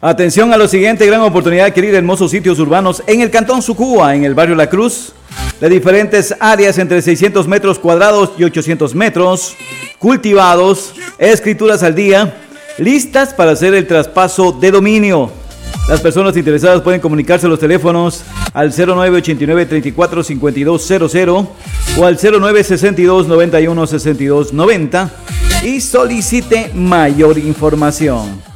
Atención a lo siguiente, gran oportunidad de adquirir hermosos sitios urbanos en el Cantón Sucúa, en el barrio La Cruz, de diferentes áreas entre 600 metros cuadrados y 800 metros, cultivados, escrituras al día, listas para hacer el traspaso de dominio. Las personas interesadas pueden comunicarse a los teléfonos al 0989-345200 o al 0962-916290 y solicite mayor información.